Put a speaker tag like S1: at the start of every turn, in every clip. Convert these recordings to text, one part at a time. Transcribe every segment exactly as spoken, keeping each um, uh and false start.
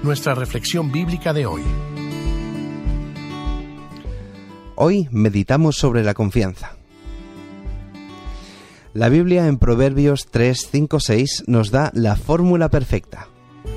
S1: nuestra reflexión bíblica de hoy.
S2: Hoy meditamos sobre la confianza. La Biblia en Proverbios tres, cinco, seis nos da la fórmula perfecta.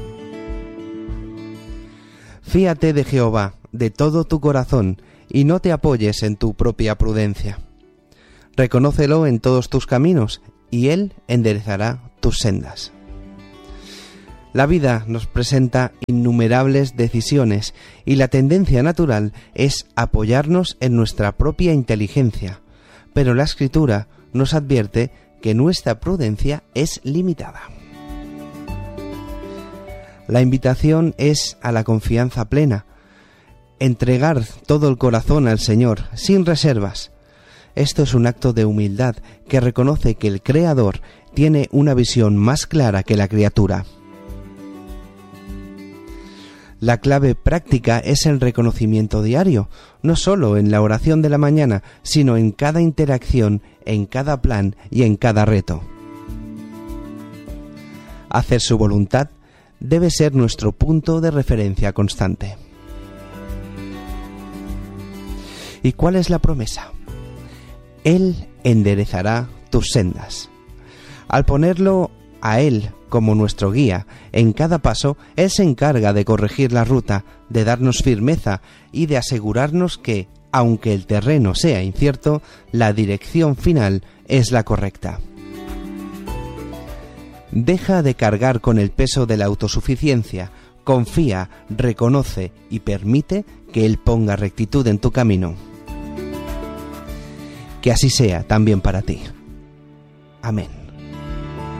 S2: Fíate de Jehová de todo tu corazón y no te apoyes en tu propia prudencia. Reconócelo en todos tus caminos y Él enderezará tus sendas. La vida nos presenta innumerables decisiones y la tendencia natural es apoyarnos en nuestra propia inteligencia, pero la Escritura nos advierte que nuestra prudencia es limitada. La invitación es a la confianza plena, entregar todo el corazón al Señor sin reservas. Esto es un acto de humildad que reconoce que el Creador tiene una visión más clara que la criatura. La clave práctica es el reconocimiento diario, no solo en la oración de la mañana, sino en cada interacción, en cada plan y en cada reto. Hacer su voluntad debe ser nuestro punto de referencia constante. ¿Y cuál es la promesa? Él enderezará tus sendas. Al ponerlo a Él como nuestro guía en cada paso, Él se encarga de corregir la ruta, de darnos firmeza y de asegurarnos que, aunque el terreno sea incierto, la dirección final es la correcta. Deja de cargar con el peso de la autosuficiencia, confía, reconoce y permite que Él ponga rectitud en tu camino. Que así sea también para ti. Amén.